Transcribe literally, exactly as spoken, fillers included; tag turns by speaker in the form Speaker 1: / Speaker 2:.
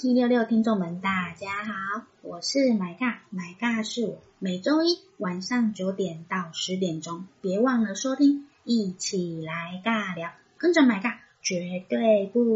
Speaker 1: 七六六听众们，大家好，我是买尬，买尬是我，每周一晚上九点到十点钟，别忘了收听，一起来尬聊，跟着买尬绝对不